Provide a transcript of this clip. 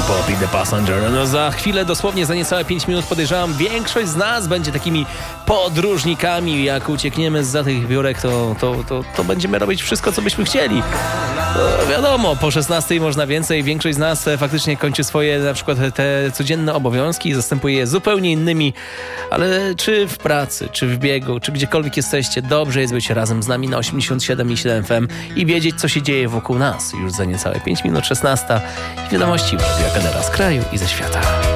Pop i The Passenger. No za chwilę, dosłownie za niecałe 5 minut, podejrzewam, większość z nas będzie takimi podróżnikami. Jak uciekniemy zza tych biurek, to będziemy robić wszystko, co byśmy chcieli. No, wiadomo, po 16 można więcej. Większość z nas faktycznie kończy swoje na przykład te codzienne obowiązki i zastępuje je zupełnie innymi. Ale czy w pracy, czy w biegu, czy gdziekolwiek jesteście, dobrze jest być razem z nami na 87,7 FM i wiedzieć, co się dzieje wokół nas. Już za niecałe 5 minut 16 i wiadomości w Radiu Agora z kraju i ze świata.